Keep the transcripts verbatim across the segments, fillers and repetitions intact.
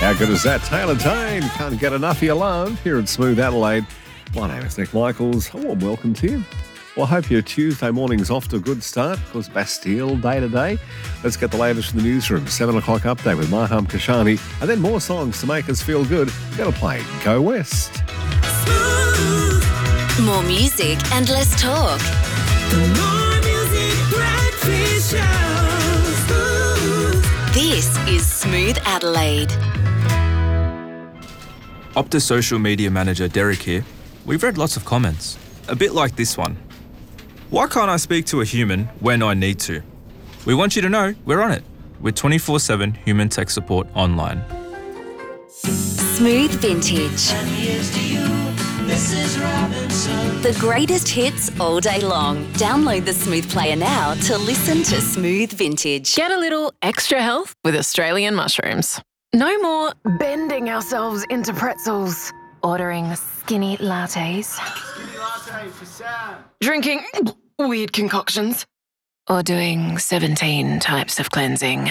How good is that? Taylor Dane, can't get enough of your love here at Smooth Adelaide. My name is Nick Michaels. A warm welcome to you. Well, I hope your Tuesday morning's off to a good start because Bastille Day today. Let's get the latest from the newsroom. seven o'clock update with Maham Kashani and then more songs to make us feel good. We're going to play Go West. More music and less talk. More music, breakfast show. This is Smooth Adelaide. Optus social media manager Derek here. We've read lots of comments, a bit like this one. Why can't I speak to a human when I need to? We want you to know we're on it with twenty-four seven human tech support online. Smooth Vintage. And here's to you, Missus Robinson. The greatest hits all day long. Download the Smooth Player now to listen to Smooth Vintage. Get a little extra health with Australian mushrooms. No more bending ourselves into pretzels, ordering skinny lattes, Skinny latte for Sam. drinking weird concoctions, or doing seventeen types of cleansing.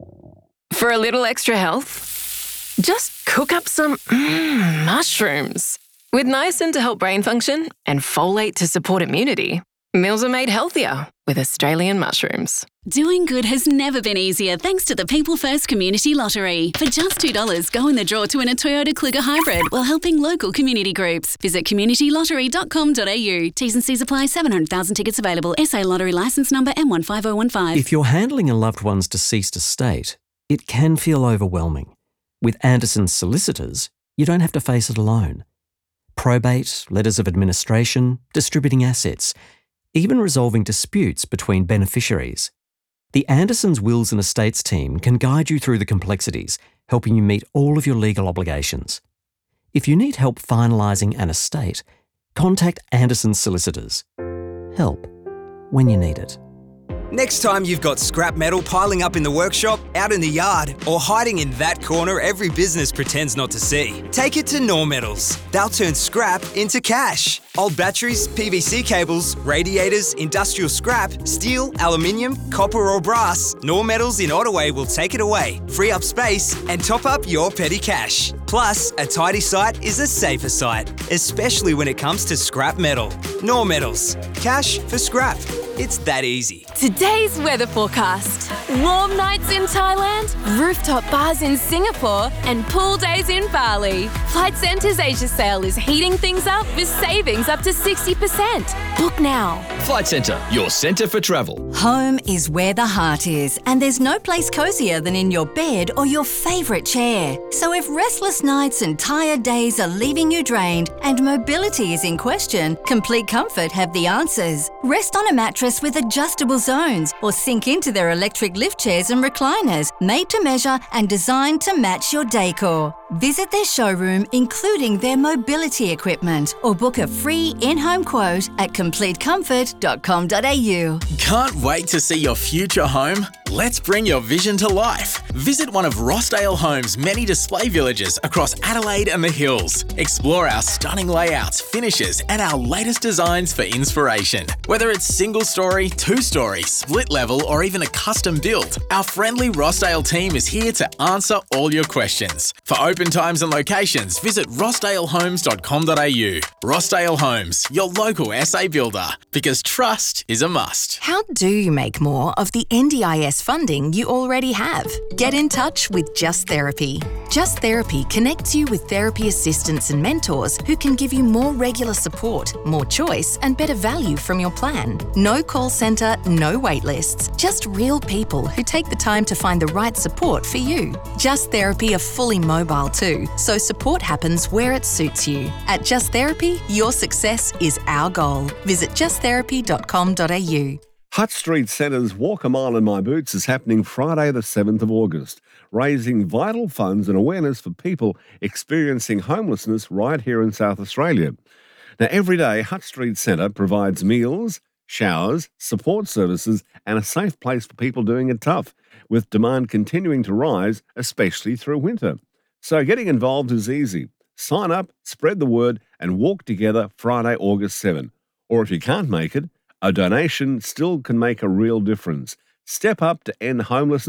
For a little extra health, just cook up some mm, mushrooms. With niacin to help brain function and folate to support immunity, meals are made healthier with Australian mushrooms. Doing good has never been easier thanks to the People First Community Lottery. For just two dollars, go in the draw to win a Toyota Kluger Hybrid while helping local community groups. Visit community lottery dot com dot a u. T's and C's apply. seven hundred thousand tickets available. S A Lottery licence number M one five oh one five. If you're handling a loved one's deceased estate, it can feel overwhelming. With Anderson's solicitors, you don't have to face it alone. Probate, letters of administration, distributing assets, even resolving disputes between beneficiaries. The Andersons Wills and Estates team can guide you through the complexities, helping you meet all of your legal obligations. If you need help finalising an estate, contact Anderson's solicitors. Help when you need it. Next time you've got scrap metal piling up in the workshop, out in the yard, or hiding in that corner every business pretends not to see, take it to Nor Metals. They'll turn scrap into cash. Old batteries, P V C cables, radiators, industrial scrap, steel, aluminium, copper or brass, Nor Metals in Ottaway will take it away, free up space, and top up your petty cash. Plus, a tidy site is a safer site, especially when it comes to scrap metal. Nor Metals. Cash for scrap. It's that easy. Today's weather forecast. Warm nights in Thailand, rooftop bars in Singapore, and pool days in Bali. Flight Centre's Asia sale is heating things up with savings up to sixty percent. Book now. Flight Centre, your centre for travel. Home is where the heart is, and there's no place cosier than in your bed or your favourite chair. So if restless nights and tired days are leaving you drained and mobility is in question, Complete Comfort have the answers. Rest on a mattress with adjustable zones or sink into their electric lift chairs and recliners, made to measure and designed to match your decor. Visit their showroom, including their mobility equipment, or book a free in-home quote at complete comfort dot com dot a u. Can't wait to see your future home? Let's bring your vision to life. Visit one of Rossdale Homes' many display villages across Adelaide and the Hills. Explore our stunning layouts, finishes, and our latest designs for inspiration. Whether it's single-story, two-story, split-level, or even a custom build, our friendly Rossdale team is here to answer all your questions. For open times and locations, visit rossdale homes dot com dot a u. Rossdale Homes, your local S A builder, because trust is a must. How do you make more of the N D I S funding you already have? Get in touch with Just Therapy. Just Therapy connects you with therapy assistants and mentors who can give you more regular support, more choice, and better value from your plan. No call centre, no wait lists, just real people who take the time to find the right support for you. Just Therapy are fully mobile too, so support happens where it suits you. At Just Therapy, your success is our goal. Visit just therapy dot com dot a u. Hutt Street Centre's Walk a Mile in My Boots is happening Friday the seventh of August, raising vital funds and awareness for people experiencing homelessness right here in South Australia. Now, every day, Hutt Street Centre provides meals, showers, support services and a safe place for people doing it tough, with demand continuing to rise, especially through winter. So getting involved is easy. Sign up, spread the word and walk together Friday, August seventh. Or if you can't make it, a donation still can make a real difference. Step up to end homelessness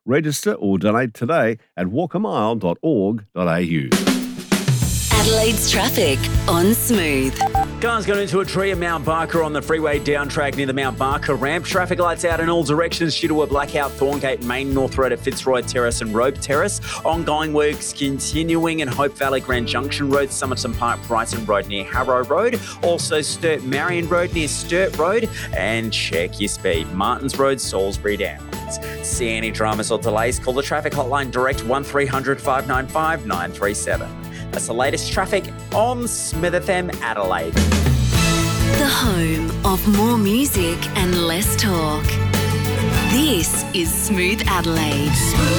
Register or donate today at walk a mile dot org dot a u. Adelaide's traffic on Smooth. Cars got into a tree at Mount Barker on the freeway down track near the Mount Barker ramp. Traffic lights out in all directions due to a blackout. Thorngate Main North Road at Fitzroy Terrace and Rope Terrace. Ongoing works continuing in Hope Valley Grand Junction Road, Somerton Park Brighton Road near Harrow Road. Also Sturt Marion Road near Sturt Road. And check your speed. Martins Road, Salisbury Downs. See any dramas or delays? Call the traffic hotline direct one three hundred five nine five nine three seven. That's the latest traffic on Smith F M Adelaide. The home of more music and less talk. This is Smooth Adelaide.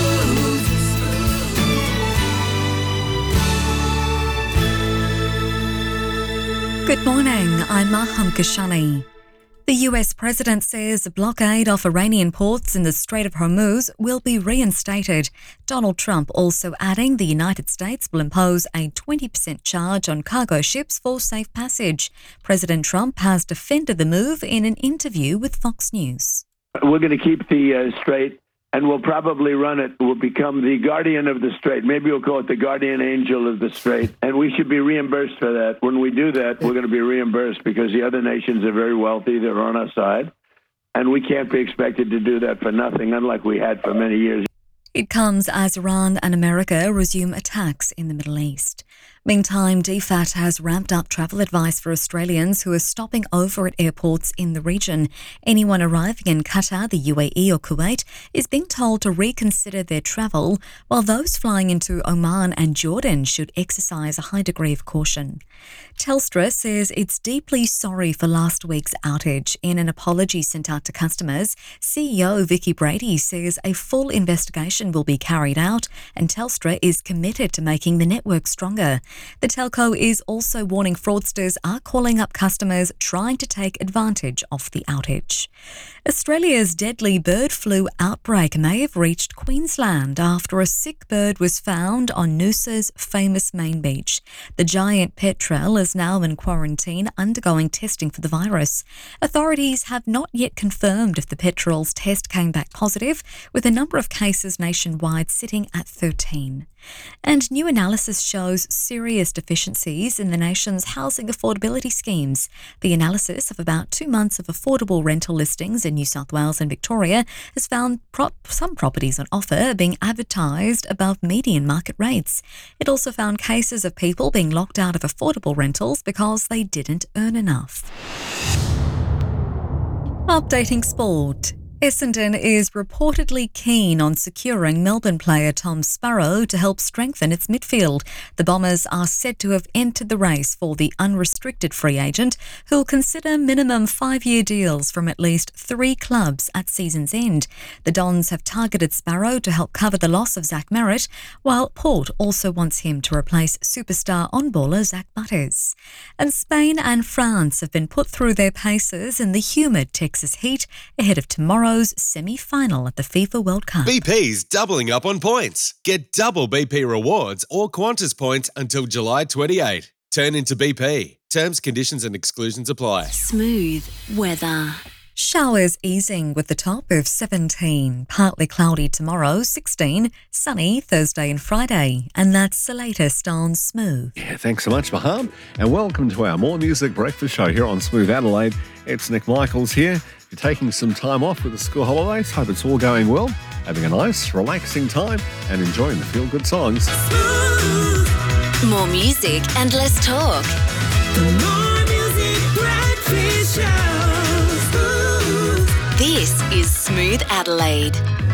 Good morning, I'm Maham Kashani. The U S president says a blockade of Iranian ports in the Strait of Hormuz will be reinstated. Donald Trump also adding the United States will impose a twenty percent charge on cargo ships for safe passage. President Trump has defended the move in an interview with Fox News. We're going to keep the uh, strait, and we'll probably run it. We'll become the guardian of the strait. Maybe we'll call it the guardian angel of the strait. And we should be reimbursed for that. When we do that, we're going to be reimbursed because the other nations are very wealthy. They're on our side. And we can't be expected to do that for nothing, unlike we had for many years. It comes as Iran and America resume attacks in the Middle East. Meantime, D F A T has ramped up travel advice for Australians who are stopping over at airports in the region. Anyone arriving in Qatar, the U A E or Kuwait is being told to reconsider their travel, while those flying into Oman and Jordan should exercise a high degree of caution. Telstra says it's deeply sorry for last week's outage. In an apology sent out to customers, C E O Vicky Brady says a full investigation will be carried out and Telstra is committed to making the network stronger. The telco is also warning fraudsters are calling up customers trying to take advantage of the outage. Australia's deadly bird flu outbreak may have reached Queensland after a sick bird was found on Noosa's famous main beach. The giant petrel is now in quarantine undergoing testing for the virus. Authorities have not yet confirmed if the petrel's test came back positive, with a number of cases nationwide sitting at thirteen. And new analysis shows serious deficiencies in the nation's housing affordability schemes. The analysis of about two months of affordable rental listings in New South Wales and Victoria has found prop- some properties on offer being advertised above median market rates. It also found cases of people being locked out of affordable rentals because they didn't earn enough. Updating sport. Essendon is reportedly keen on securing Melbourne player Tom Sparrow to help strengthen its midfield. The Bombers are said to have entered the race for the unrestricted free agent, who'll consider minimum five-year deals from at least three clubs at season's end. The Dons have targeted Sparrow to help cover the loss of Zach Merritt, while Port also wants him to replace superstar on-baller Zach Butters. And Spain and France have been put through their paces in the humid Texas heat ahead of tomorrow semi-final at the FIFA World Cup. B P's doubling up on points. Get double B P rewards or Qantas points until July twenty-eighth. Turn into B P. Terms, conditions and exclusions apply. Smooth weather. Showers easing with the top of seventeen. Partly cloudy tomorrow, sixteen. Sunny Thursday and Friday. And that's the latest on Smooth. Yeah, thanks so much, Maham. And welcome to our More Music Breakfast show here on Smooth Adelaide. It's Nick Michaels here. You're taking some time off with the school holidays. Hope it's all going well. Having a nice, relaxing time and enjoying the feel-good songs. Smooth. More music and less talk. The More Music Breakfast Show. Smooth. This is Smooth Adelaide.